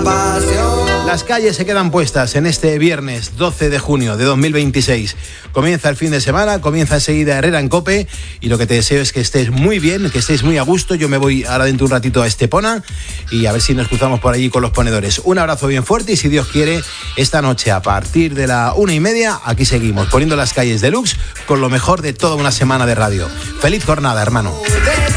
Las calles se quedan puestas en este viernes 12 de junio de 2026. Comienza el fin de semana, comienza enseguida Herrera en COPE y lo que te deseo es que estés muy bien, que estéis muy a gusto. Yo me voy ahora dentro de un ratito a Estepona y a ver si nos cruzamos por allí con los ponedores. Un abrazo bien fuerte y si Dios quiere, esta noche a partir de la 1:30 aquí seguimos poniendo las calles deluxe con lo mejor de toda una semana de radio. Feliz jornada, hermano.